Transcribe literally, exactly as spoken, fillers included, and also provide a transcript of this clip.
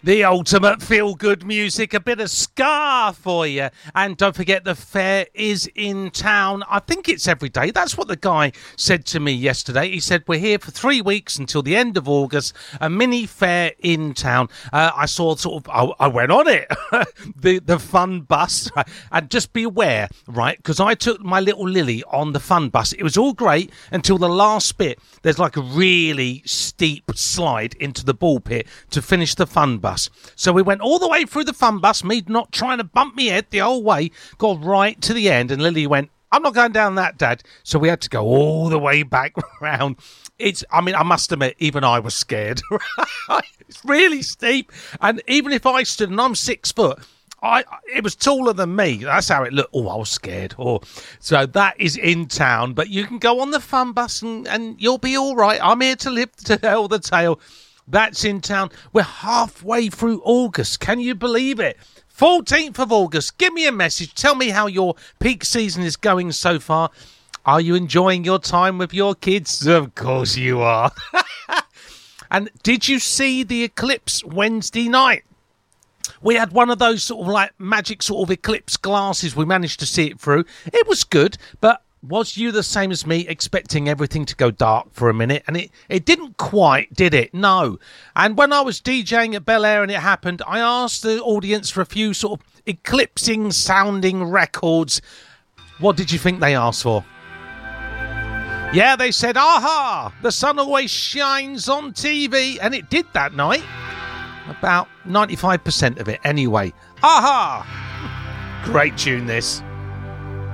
The ultimate feel-good music, a bit of ska for you. And don't forget, the fair is in town. I think it's every day. That's what the guy said to me yesterday. He said, we're here for three weeks until the end of August, a mini fair in town. Uh, I saw sort of, I, I went on it, the, the fun bus. And just be aware, right, because I took my little Lily on the fun bus. It was all great until the last bit. There's like a really steep slide into the ball pit to finish the fun bus. So we went all the way through the fun bus, me not trying to bump me head the whole way, got right to the end, and Lily went, I'm not going down that, Dad. So we had to go all the way back round. It's, I mean, I must admit, even I was scared. It's really steep, and even if I stood, and I'm six foot, I, it was taller than me. That's how it looked. Oh, I was scared. Oh, so that is in town, but you can go on the fun bus and, and you'll be all right. I'm here to live to tell the tale. That's in town. We're halfway through August. Can you believe it? fourteenth of August. Give me a message. Tell me how your peak season is going so far. Are you enjoying your time with your kids? Of course you are. And did you see the eclipse Wednesday night? We had one of those sort of like magic sort of eclipse glasses. We managed to see it through. It was good, but was you the same as me, expecting everything to go dark for a minute? And it, it didn't quite, did it? No. And when I was DJing at Bel Air and it happened, I asked the audience for a few sort of eclipsing sounding records. What did you think they asked for? Yeah, they said, aha, the sun always shines on T V. And it did that night. About ninety-five percent of it anyway. Aha! Great tune, this.